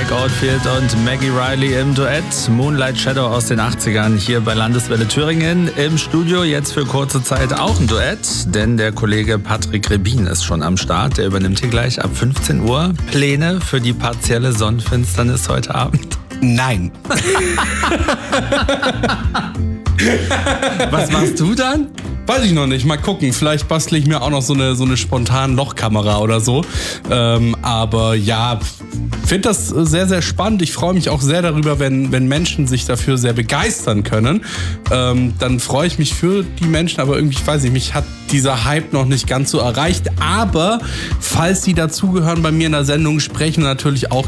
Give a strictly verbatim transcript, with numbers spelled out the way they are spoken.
Mike Oldfield und Maggie Riley im Duett. Moonlight Shadow aus den achtzigern hier bei Landeswelle Thüringen. Im Studio jetzt für kurze Zeit auch ein Duett, denn der Kollege Patrick Rebin ist schon am Start. Der übernimmt hier gleich ab fünfzehn Uhr. Pläne für die partielle Sonnenfinsternis heute Abend? Nein. Was machst du dann? Weiß ich noch nicht. Mal gucken. Vielleicht bastle ich mir auch noch so eine, so eine spontane Lochkamera oder so. Ähm, aber ja, finde das sehr, sehr spannend. Ich freue mich auch sehr darüber, wenn, wenn Menschen sich dafür sehr begeistern können. Ähm, dann freue ich mich für die Menschen. Aber irgendwie, ich weiß nicht, mich hat dieser Hype noch nicht ganz so erreicht. Aber falls sie dazugehören bei mir in der Sendung, sprechen wir natürlich auch